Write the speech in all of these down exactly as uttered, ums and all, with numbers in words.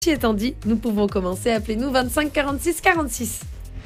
Ceci étant dit, nous pouvons commencer. Appelez-nous vingt-cinq quarante-six quarante-six.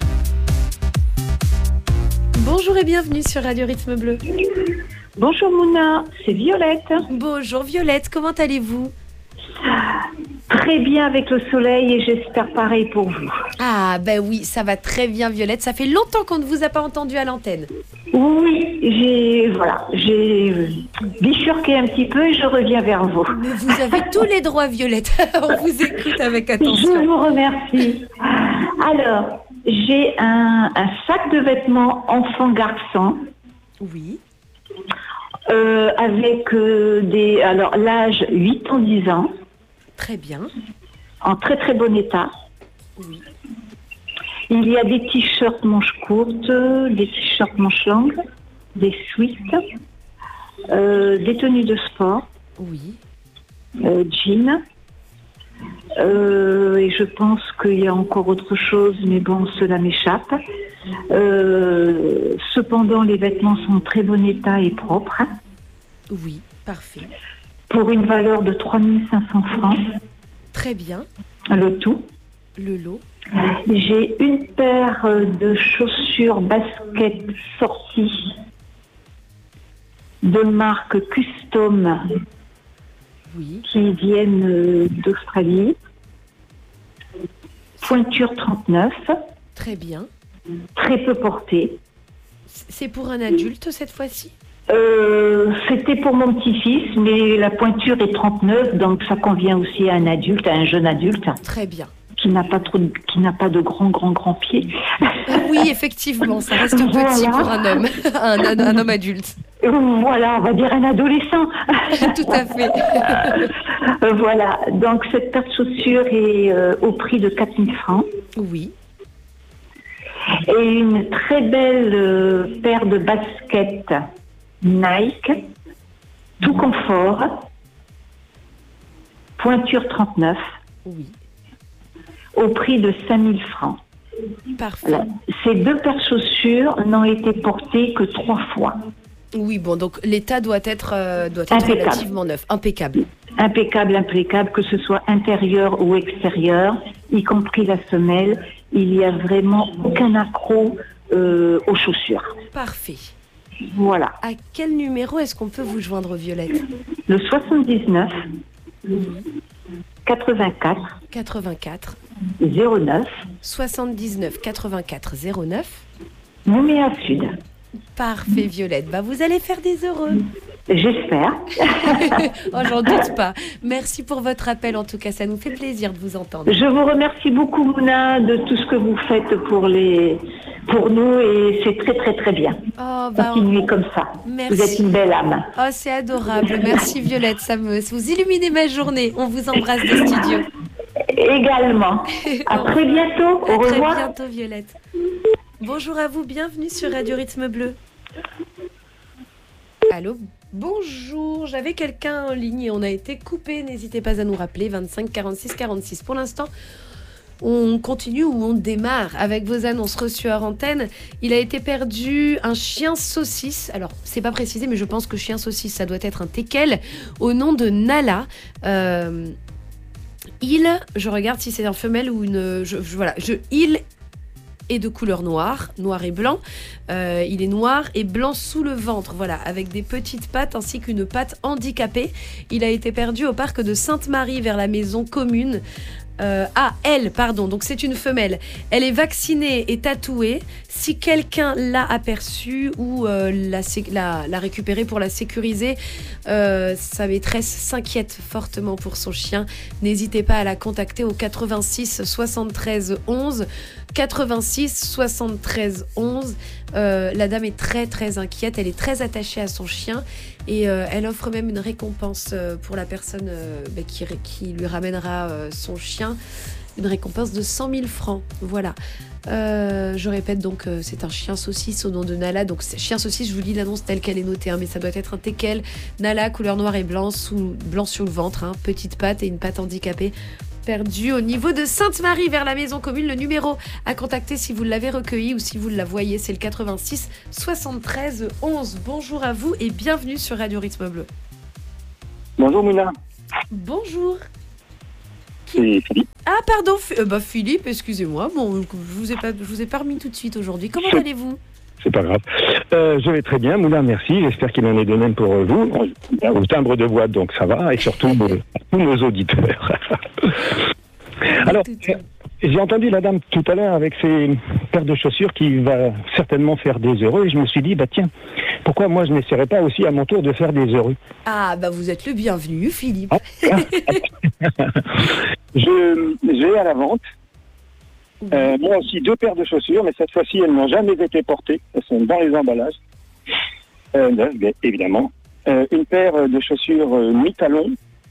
Bonjour et bienvenue sur Radio Rythme Bleu. Bonjour Mouna, c'est Violette. Bonjour Violette, comment allez-vous ? Très bien avec le soleil et j'espère pareil pour vous. Ah ben oui, ça va très bien Violette, ça fait longtemps qu'on ne vous a pas entendu à l'antenne. Oui, j'ai voilà, j'ai bifurqué un petit peu et je reviens vers vous. Mais vous avez tous les droits Violette, on vous écoute avec attention. Je vous remercie. Alors, j'ai un, un sac de vêtements enfant-garçon. Oui. Euh, avec euh, des alors l'âge huit ans dix ans. Très bien. En très très bon état. Oui. Il y a des t-shirts manches courtes, des t-shirts manches longues, des sweats, euh, des tenues de sport, Oui. euh, jeans. Euh, et je pense qu'il y a encore autre chose, mais bon, cela m'échappe. Euh, cependant, les vêtements sont en très bon état et propres. Oui, parfait. Pour une valeur de trois mille cinq cents francs. Très bien. Le tout. Le lot. J'ai une paire de chaussures basket sorties de marque Custom Oui. qui viennent d'Australie. Pointure trente-neuf. Très bien. Très peu portée. C'est pour un adulte cette fois-ci ? Euh, c'était pour mon petit-fils, mais la pointure est trente-neuf, donc ça convient aussi à un adulte, à un jeune adulte. Très bien. Qui n'a pas trop, de, qui n'a pas de grands, grands, grands pieds. Oui, effectivement, ça reste petit voilà. pour un homme, un, un, un homme adulte. Voilà, on va dire un adolescent. Tout à fait. euh, voilà, donc cette paire de chaussures est euh, au prix de quatre mille francs. Oui. Et une très belle euh, paire de baskets Nike, tout confort, pointure trente-neuf. Oui. Au prix de cinq mille francs. Parfait. Voilà. Ces deux paires de chaussures n'ont été portées que trois fois. Oui, bon, donc l'état doit être, euh, doit être Impeccable. relativement neuf, impeccable. Impeccable, impeccable, que ce soit intérieur ou extérieur, y compris la semelle, il n'y a vraiment aucun accroc euh, aux chaussures. Parfait. Voilà. À quel numéro est-ce qu'on peut vous joindre, Violette ? Le soixante-dix-neuf quatre-vingt-quatre quatre-vingt-quatre zéro neuf soixante-dix-neuf quatre-vingt-quatre zéro neuf. Nouméa Sud. Parfait, Violette. Bah, vous allez faire des heureux. J'espère. Oh, j'en doute pas. Merci pour votre appel. En tout cas, ça nous fait plaisir de vous entendre. Je vous remercie beaucoup, Mouna, de tout ce que vous faites pour les, pour nous, et c'est très très très bien. Oh, bah, Continuez on... comme ça. Merci. Vous êtes une belle âme. Oh, c'est adorable. Merci Violette. Ça me, vous illuminez ma journée. On vous embrasse des studios. Également. À très bientôt. Au à revoir. À très bientôt, Violette. Bonjour à vous. Bienvenue sur Radio Rythme Bleu. Allô. Bonjour, j'avais quelqu'un en ligne et on a été coupé. N'hésitez pas à nous rappeler, vingt-cinq quarante-six quarante-six. Pour l'instant, on continue ou on démarre avec vos annonces reçues hors antenne. Il a été perdu un chien saucisse. Alors, c'est pas précisé, mais je pense que chien saucisse, ça doit être un teckel, au nom de Nala. Euh, il, je regarde si c'est un femelle ou une... Je, je, voilà, je, il est de couleur noire, noir et blanc. Euh, il est noir et blanc sous le ventre, voilà, avec des petites pattes ainsi qu'une patte handicapée. Il a été perdu au parc de Sainte-Marie vers la maison commune. Euh, ah, elle, pardon, donc c'est une femelle. Elle est vaccinée et tatouée. Si quelqu'un l'a aperçue ou euh, l'a, l'a, l'a récupérée pour la sécuriser, euh, sa maîtresse s'inquiète fortement pour son chien. N'hésitez pas à la contacter au quatre-vingt-six soixante-treize onze. quatre-vingt-six soixante-treize onze. Euh, la dame est très très inquiète, elle est très attachée à son chien et euh, elle offre même une récompense euh, pour la personne euh, bah, qui, qui lui ramènera euh, son chien, une récompense de cent mille francs. Voilà. Euh, je répète donc, euh, c'est un chien saucisse au nom de Nala. Donc chien saucisse, je vous lis l'annonce telle qu'elle est notée, hein, mais ça doit être un teckel. Nala, couleur noire et blanc, sous, blanc sur le ventre, hein, petite patte et une patte handicapée. Perdu au niveau de Sainte-Marie vers la maison commune. Le numéro à contacter si vous l'avez recueilli ou si vous la voyez, c'est le quatre-vingt-six soixante-treize onze. Bonjour à vous et bienvenue sur Radio Rythme Bleu. Bonjour Mouna. Bonjour. c'est Philippe. Ah, pardon, F- euh, bah, Philippe, excusez-moi. Bon, je vous ai pas, je vous ai pas remis tout de suite aujourd'hui. Comment C'est- allez-vous? C'est pas grave. Euh, je vais très bien, Moulin, merci. J'espère qu'il en est de même pour euh, vous. Au timbre de voix, donc ça va. Et surtout, euh, tous nos auditeurs. Alors, Tout- j'ai entendu la dame tout à l'heure avec ses paires de chaussures qui va certainement faire des heureux. Et je me suis dit, bah tiens, pourquoi moi je n'essaierais pas aussi à mon tour de faire des heureux? Ah, bah vous êtes le bienvenu, Philippe. Ah, ah, je j'ai à la vente, euh, moi aussi, deux paires de chaussures, mais cette fois-ci, elles n'ont jamais été portées. Elles sont dans les emballages. Euh, neuves, bien évidemment. Euh, une paire de chaussures euh, mi-talon,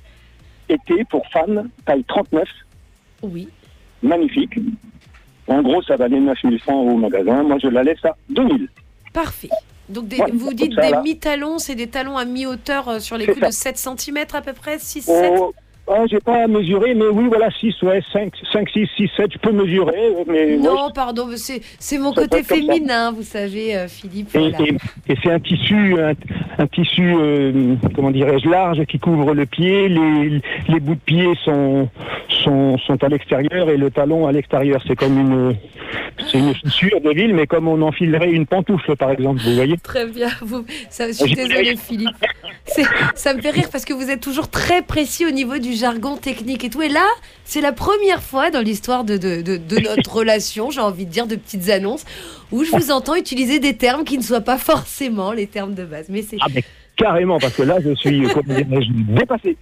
été pour femmes, taille trente-neuf, Oui. magnifique. En gros, ça valait neuf mille francs au magasin. Moi, je la laisse à deux mille. Parfait. Donc, des- Ouais, vous comme dites ça, des là. mi-talons, c'est des talons à mi-hauteur euh, sur les C'est coups ça. de sept centimètres à peu près, six, sept. Oh, ah, j'ai pas mesuré, mais oui, voilà, six, ouais, cinq, cinq, six, six, sept, je peux mesurer, mais... Non, ouais, pardon, mais c'est, c'est mon Ça côté peut être comme ça. féminin, vous savez, euh, Philippe. Et, Voilà. et- et c'est un tissu, un, un tissu, euh, comment dirais-je, large qui couvre le pied. Les, les bouts de pied sont, sont, sont à l'extérieur et le talon à l'extérieur. C'est comme une, c'est une chaussure de ville, mais comme on enfilerait une pantoufle, par exemple. Vous voyez? Très bien. Vous... Ça, je suis Je- désolée, Philippe. C'est... Ça me fait rire parce que vous êtes toujours très précis au niveau du jargon technique et tout. Et là, c'est la première fois dans l'histoire de, de, de, de notre relation, j'ai envie de dire, de petites annonces, où je vous entends utiliser des termes qui ne soient pas forcément les termes de base. Mais c'est... Ah, mais carrément, parce que là, je suis, comment dirais-je, dépassé.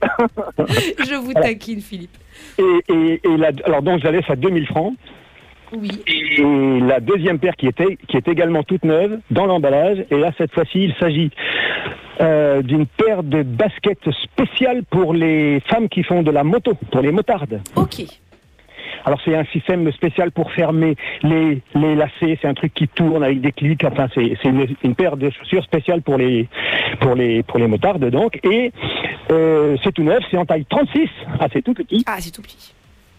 Je vous taquine, Philippe. Et, et, et la, alors donc, je la laisse à deux mille francs. Oui. Et la deuxième paire qui était qui est également toute neuve dans l'emballage. Et là, cette fois-ci, il s'agit euh, d'une paire de baskets spéciales pour les femmes qui font de la moto, pour les motardes. Ok. Alors c'est un système spécial pour fermer les, les lacets, c'est un truc qui tourne avec des clics. Enfin, c'est, c'est une, une paire de chaussures spéciales pour les pour les pour les motardes donc. Et euh, c'est tout neuf, c'est en taille trente-six. Ah, c'est tout petit. Ah, c'est tout petit.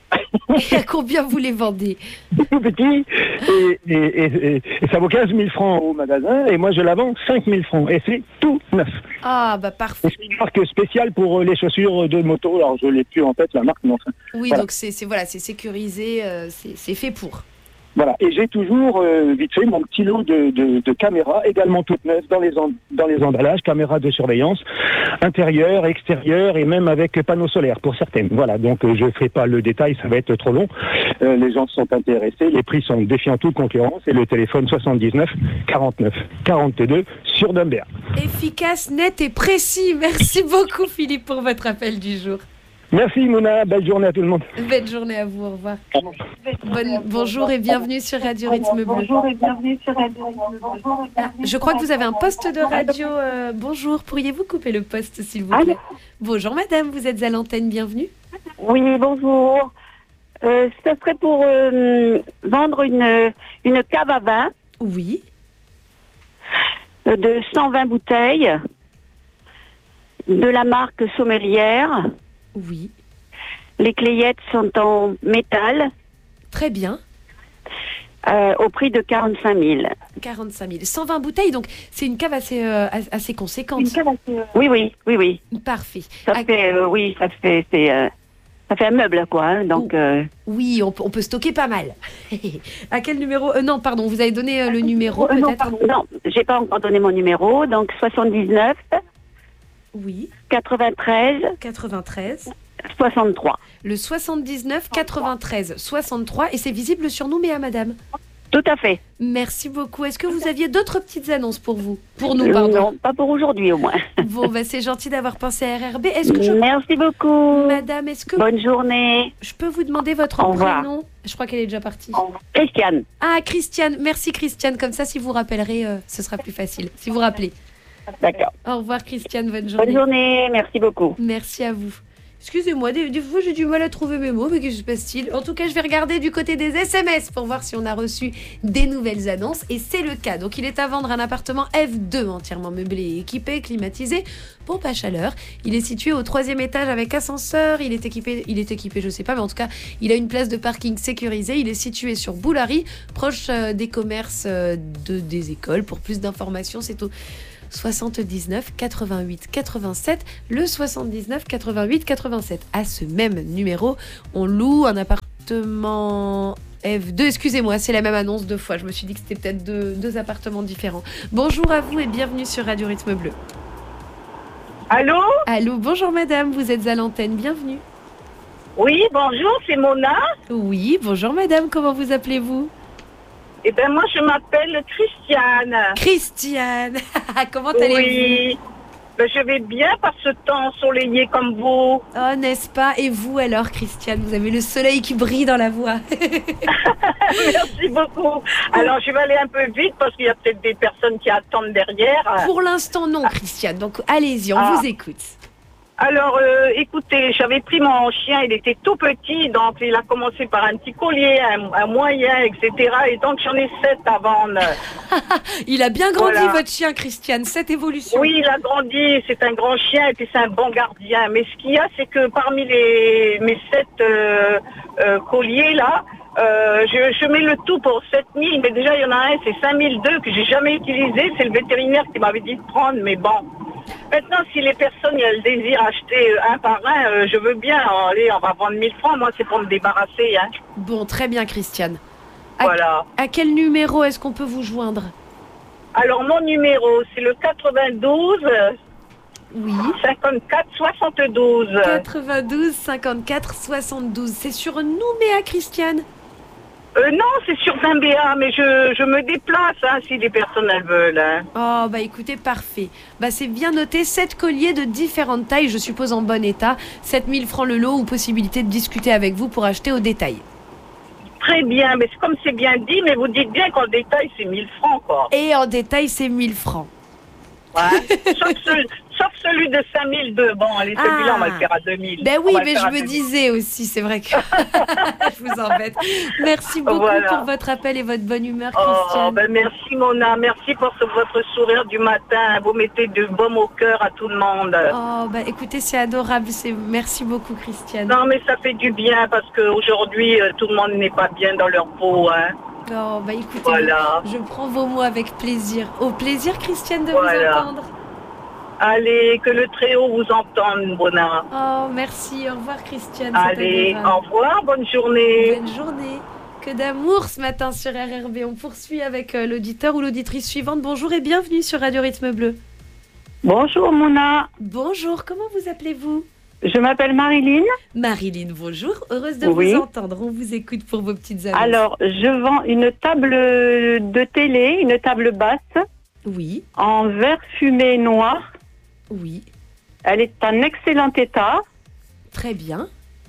Et à combien vous les vendez? Tout petit, et, et, et, et- et ça vaut quinze mille francs au magasin, et moi je la vends cinq mille francs, et c'est tout neuf. Ah, bah Et parfait. c'est une marque spéciale pour euh, les chaussures de moto, alors je l'ai plus en tête la marque, mais enfin, Oui, Voilà. donc c'est, c'est, voilà, c'est sécurisé, euh, c'est, c'est fait pour. voilà. Et j'ai toujours, euh, vite fait, mon petit lot de, de, de caméras, également toutes neuves, dans les, en- dans les emballages, caméras de surveillance, intérieure, extérieure, et même avec panneaux solaires pour certaines. Voilà, donc euh, je ne ferai pas le détail, ça va être trop long. Euh, les gens sont intéressés, les prix sont défiant toute concurrence, et le téléphone soixante-dix-neuf quarante-neuf quarante-deux sur Dumbert. Efficace, net et précis. Merci beaucoup, Philippe, pour votre appel du jour. Merci Mouna, belle journée à tout le monde. Belle journée à vous, au revoir. Bonne- bonjour et bienvenue sur Radio Rythme Bleu. Bonjour et bienvenue sur Radio Rythme Bleu. Ah, je crois que vous avez un poste de radio. euh, bonjour, pourriez-vous couper le poste, s'il vous Allô plaît? Bonjour, madame, vous êtes à l'antenne, bienvenue. Oui, bonjour. Euh, ce serait pour euh, vendre une, une cave à vin Oui, euh, de cent vingt bouteilles de la marque Sommelière. oui, Les clayettes sont en métal très bien. euh, au prix de quarante-cinq mille. quarante-cinq mille. cent vingt bouteilles, donc c'est une cave assez, euh, assez conséquente. Oui, oui, oui, oui. Parfait. Ça Ah, fait, euh, oui, ça fait, c'est, euh, ça fait un meuble, quoi. hein, donc, Oh. euh, Oui, on, peut- on peut stocker pas mal. À quel numéro euh, Non, pardon, vous avez donné euh, le numéro euh, non, peut-être. pardon, non, j'ai pas encore donné mon numéro. Donc, soixante-dix-neuf, Oui, quatre-vingt-treize, quatre-vingt-treize. soixante-trois. Le soixante-dix-neuf quatre-vingt-treize soixante-trois et c'est visible sur nous, mais à madame. Tout à fait. Merci beaucoup. Est-ce que vous aviez d'autres petites annonces pour vous Pour nous, Euh, pardon. Non, pas pour aujourd'hui, au moins. Bon, bah, c'est gentil d'avoir pensé à R R B. Est-ce que je... Merci beaucoup. Madame, est-ce que Bonne journée. je peux vous demander votre Au revoir. prénom? Je crois qu'elle est déjà partie. Christiane. Ah, Christiane. Merci, Christiane. Comme ça, si vous rappellerez, euh, ce sera plus facile. Si vous rappelez. D'accord. Au revoir, Christiane. Bonne journée. Bonne journée. Merci beaucoup. Merci à vous. Excusez-moi, des, des fois j'ai du mal à trouver mes mots, mais que se passe-t-il? En tout cas, je vais regarder du côté des S M S pour voir si on a reçu des nouvelles annonces. Et c'est le cas. Donc, il est à vendre un appartement F deux entièrement meublé et équipé, climatisé, pompe à chaleur. Il est situé au troisième étage avec ascenseur. Il est équipé, il est équipé, je sais pas, mais en tout cas, il a une place de parking sécurisée. Il est situé sur Boulary, proche euh, des commerces euh, de, des écoles. Pour plus d'informations, c'est au soixante-dix-neuf quatre-vingt-huit quatre-vingt-sept, le soixante-dix-neuf quatre-vingt-huit quatre-vingt-sept. À ce même numéro, on loue un appartement F deux. Excusez-moi, c'est la même annonce deux fois. Je me suis dit que c'était peut-être deux, deux appartements différents. Bonjour à vous et bienvenue sur Radio Rythme Bleu. Allô ? Allô, bonjour madame, vous êtes à l'antenne, bienvenue. Oui, bonjour, c'est Mona. Oui, bonjour madame, comment vous appelez-vous ? Eh bien, moi, je m'appelle Christiane. Christiane, comment allez-vous ? Oui, ben, je vais bien par ce temps ensoleillé comme vous. Oh, n'est-ce pas ? Et vous alors, Christiane, vous avez le soleil qui brille dans la voix. Merci beaucoup. Alors, je vais aller un peu vite parce qu'il y a peut-être des personnes qui attendent derrière. Pour l'instant, non, Christiane, donc allez-y, on Ah. vous écoute. Alors, euh, écoutez, j'avais pris mon chien, il était tout petit, donc il a commencé par un petit collier, un, un moyen, et cetera. Et donc, j'en ai sept à vendre. Il a bien grandi, Voilà. votre chien, Christiane, cette évolution. Oui, il a grandi, c'est un grand chien et puis c'est un bon gardien. Mais ce qu'il y a, c'est que parmi les mes sept euh, euh, colliers là, euh, je, je mets le tout pour sept mille, mais déjà il y en a un, c'est cinq mille deux que j'ai jamais utilisé. C'est le vétérinaire qui m'avait dit de prendre, mais bon. Maintenant, si les personnes elles désirent acheter un par un, euh, je veux bien. Allez, on va vendre mille francs. Moi, c'est pour me débarrasser. Hein. Bon, très bien, Christiane. À, Voilà. à quel numéro est-ce qu'on peut vous joindre ? Alors, mon numéro, c'est le quatre-vingt-douze Oui. cinquante-quatre soixante-douze. quatre-vingt-douze cinquante-quatre soixante-douze. C'est sur Nouméa, Christiane ? Euh, non, c'est sur Zimbéa, mais je, je me déplace hein, si les personnes elles veulent. Hein. Oh, bah écoutez, parfait. Bah c'est bien noté, sept colliers de différentes tailles, je suppose en bon état. sept mille francs le lot ou possibilité de discuter avec vous pour acheter au détail. Très bien, mais c'est comme c'est bien dit, mais vous dites bien qu'en détail c'est mille francs quoi. Et en détail, c'est mille francs. Ouais. sauf, celui, sauf celui de cinq mille deux. Bon, allez, celui-là Ah. on va le faire à deux mille. Ben oui, On va le mais faire je à me deux mille. disais aussi, c'est vrai que je vous embête. Merci beaucoup Voilà. pour votre appel et votre bonne humeur, Oh, Christiane. ben merci Mona, merci pour ce- votre sourire du matin. Vous mettez du baume au cœur à tout le monde. Oh, bah écoutez, c'est adorable. C'est... Merci beaucoup, Christiane. Non, mais ça fait du bien parce qu'aujourd'hui, tout le monde n'est pas bien dans leur peau. Hein. Oh, bah écoutez, Voilà. je prends vos mots avec plaisir. Au plaisir, Christiane, de Voilà. vous entendre. Allez, que le Très-Haut vous entende, Mona. Oh, merci. Au revoir, Christiane. c'est Allez, adorable. au revoir, bonne journée. Bonne journée. Que d'amour ce matin sur R R B. On poursuit avec euh, l'auditeur ou l'auditrice suivante. Bonjour et bienvenue sur Radio Rythme Bleu. Bonjour Mona, Bonjour, comment vous appelez-vous ? je m'appelle Marilyn. Marilyn, bonjour. Heureuse de Oui. vous entendre. On vous écoute pour vos petites annonces. Alors, je vends une table de télé, une table basse Oui, en verre fumé noir. oui, Elle est en excellent état. très bien.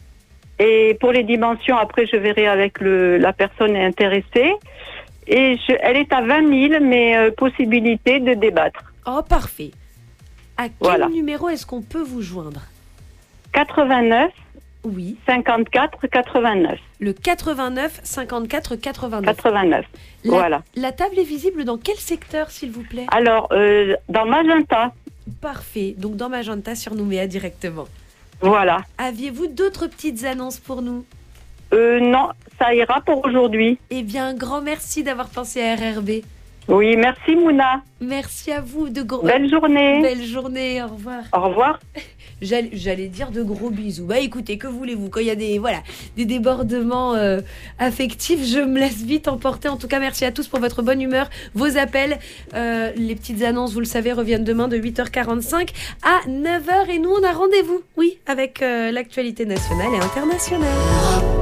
Et pour les dimensions, après, je verrai avec le, la personne intéressée. Et je, elle est à vingt mille, mais euh, possibilité de débattre. Oh, parfait. À quel Voilà. numéro est-ce qu'on peut vous joindre ? quatre-vingt-neuf Oui, cinquante-quatre quatre-vingt-neuf. le quatre-vingt-neuf cinquante-quatre quatre-vingt-neuf. quatre-vingt-neuf. La, Voilà. la table est visible dans quel secteur, s'il vous plaît ? Alors, euh, dans Magenta, Parfait. Donc dans Magenta sur Nouméa directement. voilà. Aviez-vous d'autres petites annonces pour nous ? Euh, non, ça ira pour aujourd'hui. Eh bien, un grand merci d'avoir pensé à R R B. Oui, merci Mouna. Merci à vous. De gros... Belle journée. Belle journée. Au revoir. Au revoir. J'allais, j'allais dire de gros bisous. Bah écoutez, que voulez-vous ? Quand il y a des, voilà, des débordements euh, affectifs, je me laisse vite emporter. En tout cas, merci à tous pour votre bonne humeur, vos appels. Euh, les petites annonces, vous le savez, reviennent demain de huit heures quarante-cinq à neuf heures. Et nous, on a rendez-vous, oui, avec euh, l'actualité nationale et internationale.